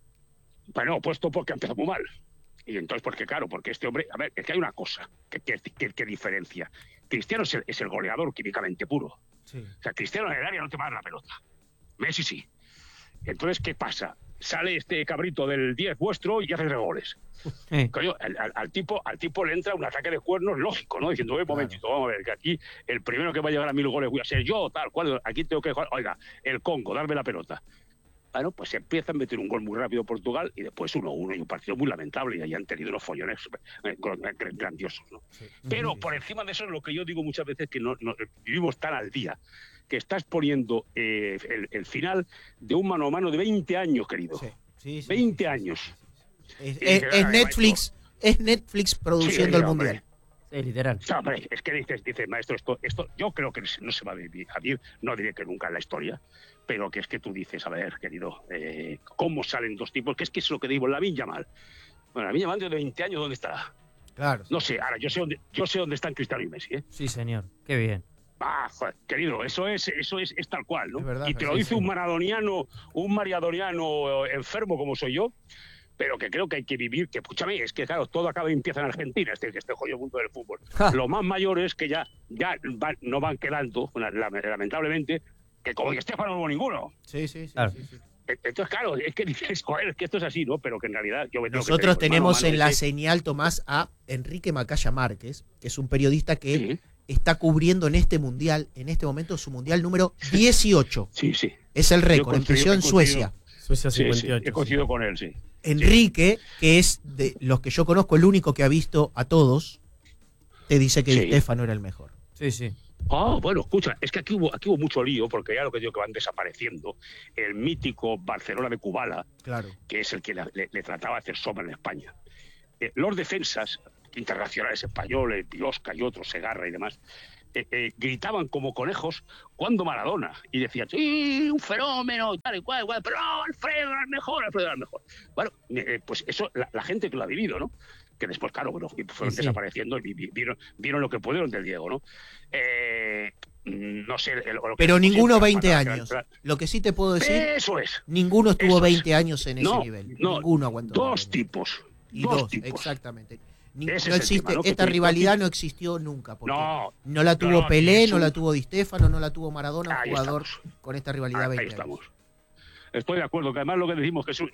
Speaker 10: Bueno, puesto porque ha empezado muy mal. Y entonces, porque claro, porque este hombre, a ver, es que hay una cosa que, que, que- que diferencia. Cristiano es el, es el goleador químicamente puro.
Speaker 2: Sí.
Speaker 10: O sea, Cristiano en el área no te va a dar la pelota. Messi sí. Entonces, ¿qué pasa? Sale este cabrito del diez vuestro y hace tres goles.
Speaker 1: Sí.
Speaker 10: Coño, al, al- al tipo, al tipo le entra un ataque de cuernos lógico, ¿no? Diciendo, un momentito, vamos a ver, que aquí el primero que va a llegar a mil goles voy a ser yo, tal cual, aquí tengo que jugar. Oiga, el Congo, darme la pelota. Bueno, pues se empieza a meter un gol muy rápido Portugal y después uno uno y un partido muy lamentable y ahí han tenido unos follones eh, gr- grandiosos, ¿no? Pero por encima de eso es lo que yo digo muchas veces, que no, no- vivimos tan al día, que estás poniendo eh, el, el final de un mano a mano de veinte años, querido.
Speaker 2: Sí, sí, sí,
Speaker 10: veinte
Speaker 2: sí, sí,
Speaker 10: años.
Speaker 2: sí, sí. Es,
Speaker 10: Y
Speaker 2: es-
Speaker 10: que,
Speaker 2: es
Speaker 10: ay,
Speaker 2: Netflix, es Netflix produciendo
Speaker 10: Sí,
Speaker 2: el
Speaker 10: hombre.
Speaker 2: mundial.
Speaker 1: Sí, literal.
Speaker 10: No, hombre, es que dices, dices, maestro, esto, esto yo creo que no se va a vivir, a vivir, no diré que nunca en la historia, pero que es que tú dices, a ver, querido, eh, ¿cómo salen dos tipos? Que es que es lo que digo, Lamine Yamal. Bueno, Lamine Yamal de veinte años, ¿dónde estará?
Speaker 2: Claro.
Speaker 10: No sé, ahora yo sé dónde, yo sé dónde están Cristiano y Messi, ¿eh?
Speaker 1: Sí, señor. Qué bien.
Speaker 10: Ah, joder, querido, eso es, eso es, es tal cual, ¿no?
Speaker 2: Es verdad,
Speaker 10: y te
Speaker 2: sí,
Speaker 10: lo dice
Speaker 2: sí.
Speaker 10: un maradoniano, un mariadoniano enfermo como soy yo, pero que creo que hay que vivir, que escúchame, es que claro, todo acaba y empieza en Argentina, este, este jodido mundo del fútbol.
Speaker 1: Ja.
Speaker 10: Lo más mayor es que ya, ya van- no van quedando, la- la- lamentablemente, que como que Estefano no hubo ninguno.
Speaker 2: Sí, sí, sí,
Speaker 1: Claro.
Speaker 2: sí, sí.
Speaker 10: Entonces, claro, es que dices, joder, es que esto es así, ¿no? Pero que en realidad yo veo lo que te
Speaker 2: Nosotros
Speaker 10: digo,
Speaker 2: tenemos
Speaker 10: mano a
Speaker 2: en
Speaker 10: mano
Speaker 2: la
Speaker 10: ese-
Speaker 2: señal, Tomás, a Enrique Macaya Márquez, que es un periodista que
Speaker 10: Sí,
Speaker 2: está cubriendo en este mundial, en este momento, su mundial número dieciocho.
Speaker 10: sí, sí.
Speaker 2: Es el
Speaker 10: Yo
Speaker 2: récord,
Speaker 10: coincido-
Speaker 2: empezó en
Speaker 10: coincido.
Speaker 2: Suecia.
Speaker 3: Suecia
Speaker 10: Sí, sí,
Speaker 3: cincuenta y ocho.
Speaker 10: he coincidido con él, sí.
Speaker 2: Enrique, que es de los que yo conozco el único que ha visto a todos, te dice que
Speaker 10: Sí.
Speaker 2: Di Stéfano era el mejor.
Speaker 1: Sí, sí.
Speaker 10: Ah, bueno, escucha, es que aquí hubo, aquí hubo mucho lío, porque ya lo que digo que van desapareciendo. El mítico Barcelona de Kubala,
Speaker 2: Claro.
Speaker 10: que es el que le, le- le trataba de hacer sombra en España. Eh, los defensas internacionales españoles, Biosca y otros, Segarra y demás, eh, eh, gritaban como conejos cuando Maradona, y decían, sí, un fenómeno, tal y cual, igual, pero no, Alfredo era el mejor, Alfredo era el mejor. Bueno, eh, pues eso, la, la gente que lo ha vivido, ¿no? Que después, claro, bueno, fueron
Speaker 1: Sí, sí.
Speaker 10: desapareciendo y vi- vi- vieron, vieron lo que pudieron del Diego, ¿no? Eh, no sé... el- lo que
Speaker 2: Pero
Speaker 10: es
Speaker 2: ninguno
Speaker 10: posible,
Speaker 2: veinte
Speaker 10: para- para-
Speaker 2: años.
Speaker 10: para-
Speaker 2: Lo que sí te puedo decir,
Speaker 10: Eso es.
Speaker 2: ninguno estuvo
Speaker 10: eso es.
Speaker 2: veinte años en ese
Speaker 10: No,
Speaker 2: nivel.
Speaker 10: no,
Speaker 2: Ninguno aguantó.
Speaker 10: Dos
Speaker 2: veinte años.
Speaker 10: tipos.
Speaker 2: Y
Speaker 10: dos,
Speaker 2: dos,
Speaker 10: tipos.
Speaker 2: exactamente. Ni-
Speaker 10: Ese
Speaker 2: no
Speaker 10: es el
Speaker 2: existe,
Speaker 10: tema, ¿no? Que
Speaker 2: esta
Speaker 10: tú-
Speaker 2: rivalidad no existió nunca. Porque
Speaker 10: No,
Speaker 2: no la tuvo
Speaker 10: no,
Speaker 2: Pelé,
Speaker 10: es
Speaker 2: no
Speaker 10: un-
Speaker 2: la tuvo Di Stéfano, no la tuvo Maradona, un
Speaker 10: Ahí
Speaker 2: jugador
Speaker 10: estamos.
Speaker 2: con esta rivalidad
Speaker 10: Ahí
Speaker 2: veinte años.
Speaker 10: estamos. Estoy de acuerdo, que además lo que decimos que es un,